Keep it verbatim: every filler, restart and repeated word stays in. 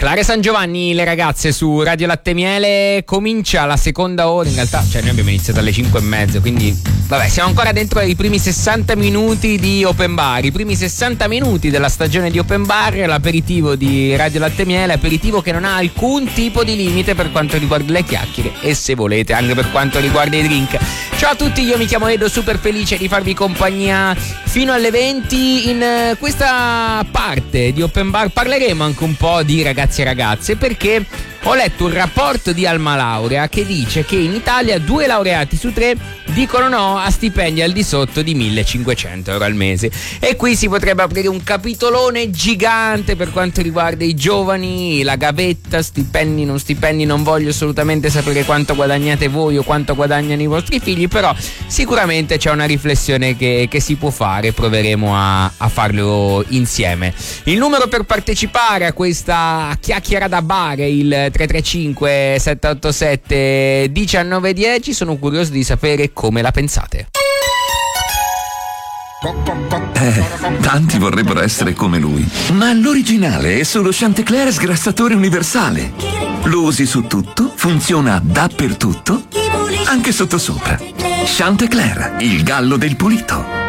Clara San Giovanni, le ragazze su Radio Latte Miele. Comincia la seconda ora, in realtà, cioè noi abbiamo iniziato alle cinque e mezzo, quindi vabbè, siamo ancora dentro i primi sessanta minuti di Open Bar, i primi sessanta minuti della stagione di Open Bar, l'aperitivo di Radio Latte Miele, aperitivo che non ha alcun tipo di limite per quanto riguarda le chiacchiere e, se volete, anche per quanto riguarda i drink. Ciao a tutti, io mi chiamo Edo, super felice di farvi compagnia fino alle venti. In questa parte di Open Bar parleremo anche un po' di ragazzi e ragazze, perché ho letto un rapporto di Alma Laurea che dice che in Italia due laureati su tre dicono no a stipendi al di sotto di millecinquecento euro al mese. E qui si potrebbe aprire un capitolone gigante per quanto riguarda i giovani, la gavetta, stipendi, non stipendi, non voglio assolutamente sapere quanto guadagnate voi o quanto guadagnano i vostri figli, però sicuramente c'è una riflessione che, che si può fare, proveremo a, a farlo insieme. Il numero per partecipare a questa chiacchiera da bar è il tre tre cinque sette otto sette uno nove uno zero. Sono curioso di sapere come la pensate. Eh, tanti vorrebbero essere come lui, ma l'originale è solo Chantecler sgrassatore universale. Lo usi su tutto, funziona dappertutto, anche sottosopra. Chantecler, il gallo del pulito.